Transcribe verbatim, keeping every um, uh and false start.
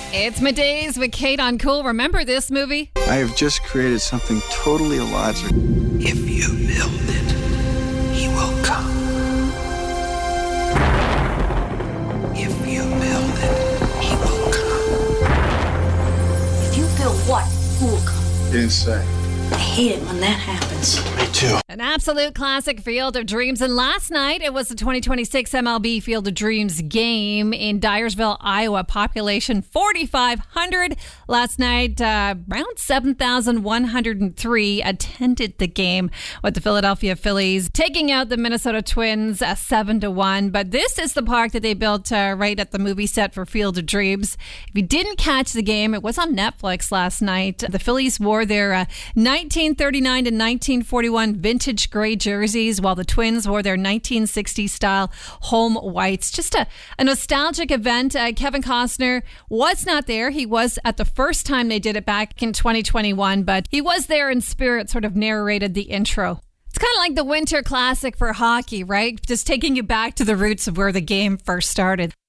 It's Middays with Kate on Cool. Remember this movie? I have just created something totally illogical. If you build it, he will come. If you build it, he will come. If you build what, who will come? You didn't say. I hate it when that happens. Me too. An absolute classic, Field of Dreams. And last night, it was the twenty twenty-six M L B Field of Dreams game in Dyersville, Iowa. Population forty-five hundred. Last night, uh, around seven thousand one hundred three attended the game with the Philadelphia Phillies taking out the Minnesota Twins uh, seven to one. But this is the park that they built uh, right at the movie set for Field of Dreams. If you didn't catch the game, it was on Netflix last night. The Phillies wore their uh, nineteen thirty-nine to nineteen forty-one vintage gray jerseys, while the Twins wore their nineteen sixty style home whites. Just a, a nostalgic event. Uh, Kevin Costner was not there. He was at the first time they did it back in twenty twenty-one, but he was there in spirit, sort of narrated the intro. It's kind of like the Winter Classic for hockey, right? Just taking you back to the roots of where the game first started.